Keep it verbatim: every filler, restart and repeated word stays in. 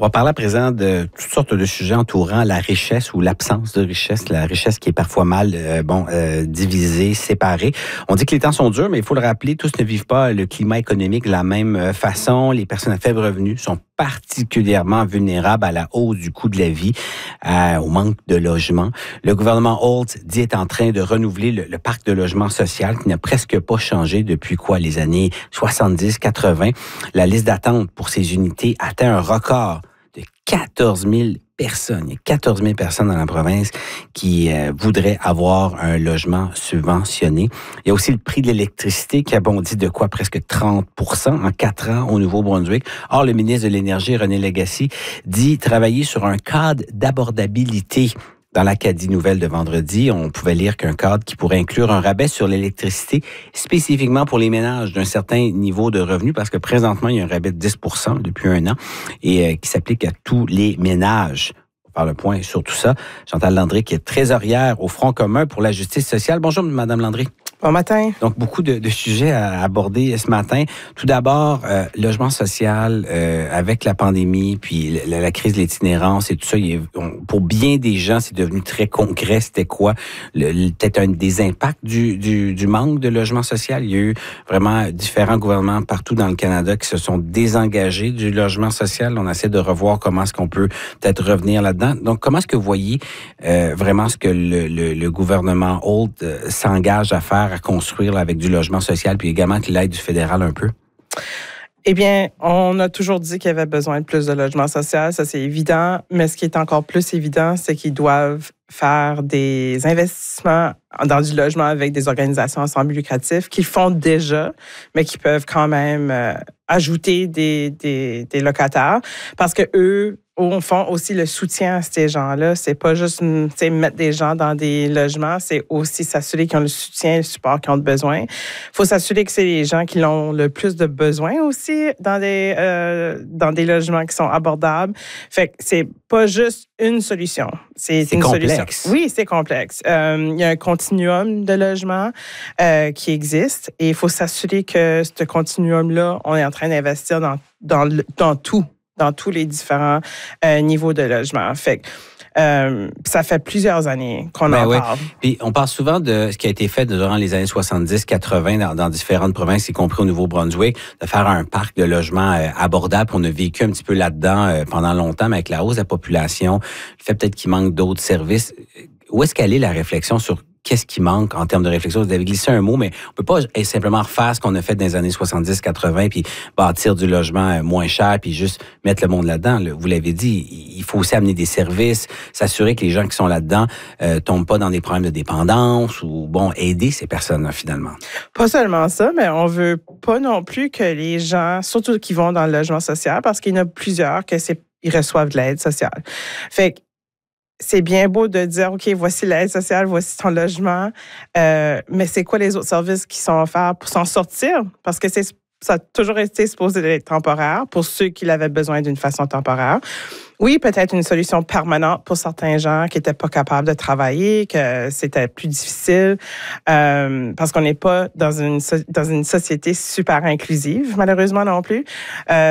On va parler à présent de toutes sortes de sujets entourant la richesse ou l'absence de richesse, la richesse qui est parfois mal euh, bon euh, divisée, séparée. On dit que les temps sont durs, mais il faut le rappeler, tous ne vivent pas le climat économique de la même façon. Les personnes à faible revenu sont particulièrement vulnérables à la hausse du coût de la vie, euh, au manque de logement. Le gouvernement Holt dit être en train de renouveler le, le parc de logement social qui n'a presque pas changé depuis quoi, les années soixante-dix quatre-vingt. La liste d'attente pour ces unités atteint un record de quatorze mille personnes. Il y a quatorze mille personnes dans la province qui euh, voudraient avoir un logement subventionné. Il y a aussi le prix de l'électricité qui a bondi de quoi presque trente pour cent en quatre ans au Nouveau-Brunswick. Or, le ministre de l'Énergie, René Lagacé, dit travailler sur un cadre d'abordabilité. Dans l'Acadie Nouvelle de vendredi, on pouvait lire qu'un cadre qui pourrait inclure un rabais sur l'électricité spécifiquement pour les ménages d'un certain niveau de revenu, parce que présentement, il y a un rabais de dix pour cent depuis un an et euh, qui s'applique à tous les ménages. On va faire le point sur tout ça. Chantal Landry, qui est trésorière au Front commun pour la justice sociale. Bonjour, Madame Landry. Bon matin. Donc, beaucoup de, de sujets à aborder ce matin. Tout d'abord, euh, logement social, euh, avec la pandémie, puis la, la crise de l'itinérance et tout ça, il est, on, pour bien des gens, c'est devenu très concret. C'était quoi? Le, le, peut-être un des impacts du, du, du manque de logement social. Il y a eu vraiment différents gouvernements partout dans le Canada qui se sont désengagés du logement social. On essaie de revoir comment est-ce qu'on peut peut-être revenir là-dedans. Donc, comment est-ce que vous voyez euh, vraiment ce que le, le, le gouvernement Holt euh, s'engage à faire, à construire là, avec du logement social, puis également que l'aide du fédéral un peu? Eh bien, on a toujours dit qu'il y avait besoin de plus de logement social, ça c'est évident, mais ce qui est encore plus évident, c'est qu'ils doivent faire des investissements dans du logement avec des organisations sans but lucratif qu'ils font déjà, mais qui peuvent quand même euh, ajouter des, des, des locataires, parce que eux au fond, aussi, le soutien à ces gens-là, c'est pas juste mettre des gens dans des logements, c'est aussi s'assurer qu'ils ont le soutien et le support qu'ils ont besoin. Il faut s'assurer que c'est les gens qui ont le plus de besoins aussi dans des, euh, dans des logements qui sont abordables. Fait que c'est pas juste une solution. C'est, c'est une complexe. Solution. Oui, c'est complexe. Euh, il y a un continuum de logements euh, qui existe et il faut s'assurer que ce continuum-là, on est en train d'investir dans, dans, dans tout. dans tous les différents euh, niveaux de logement. Fait que, euh, ça fait plusieurs années qu'on ben en ouais. parle. Puis on parle souvent de ce qui a été fait durant les années soixante-dix quatre-vingt dans, dans différentes provinces, y compris au Nouveau-Brunswick, de faire un parc de logements euh, abordable. On a vécu un petit peu là-dedans euh, pendant longtemps, mais avec la hausse de la population, le fait peut-être qu'il manque d'autres services. Où est-ce qu'elle est la réflexion sur qu'est-ce qui manque en termes de réflexion? Vous avez glissé un mot, mais on peut pas simplement refaire ce qu'on a fait dans les années soixante-dix quatre-vingt puis bâtir du logement moins cher puis juste mettre le monde là-dedans. Vous l'avez dit, il faut aussi amener des services, s'assurer que les gens qui sont là-dedans euh, tombent pas dans des problèmes de dépendance ou, bon, aider ces personnes-là, finalement. Pas seulement ça, mais on veut pas non plus que les gens, surtout qui vont dans le logement social, parce qu'il y en a plusieurs que c'est, ils reçoivent de l'aide sociale. Fait que c'est bien beau de dire, OK, voici l'aide sociale, voici ton logement, euh, mais c'est quoi les autres services qui sont offerts pour s'en sortir? Parce que c'est, ça a toujours été supposé être temporaire pour ceux qui l'avaient besoin d'une façon temporaire. Oui, peut-être une solution permanente pour certains gens qui n'étaient pas capables de travailler, que c'était plus difficile, euh, parce qu'on n'est pas dans une, dans une société super inclusive, malheureusement non plus. Euh,